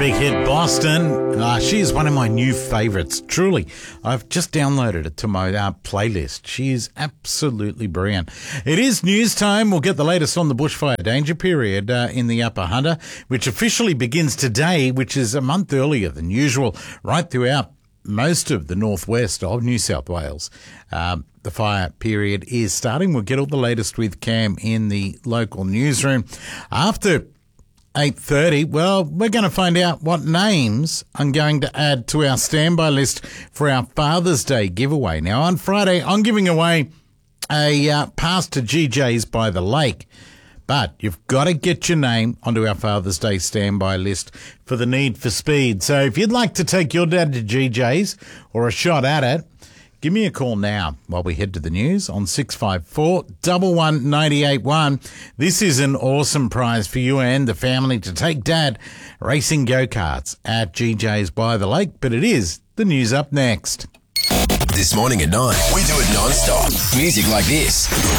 Big hit Boston. She is one of my new favourites. Truly, I've just downloaded it to my playlist. She is absolutely brilliant. It is news time. We'll get the latest on the bushfire danger period in the Upper Hunter, which officially begins today, which is a month earlier than usual, right throughout most of the northwest of New South Wales. The fire period is starting. We'll get all the latest with Cam in the local newsroom. After 8:30, well, we're going to find out what names I'm going to add to our standby list for our Father's Day giveaway. Now, on Friday, I'm giving away a pass to GJ's by the lake, but you've got to get your name onto our Father's Day standby list for the Need for Speed. So if you'd like to take your dad to GJ's or a shot at it, give me a call now while we head to the news on 654 11981. This is an awesome prize for you and the family to take Dad racing go-karts at GJ's by the lake, but it is the news up next. This morning at 9, we do it non-stop. Music like this.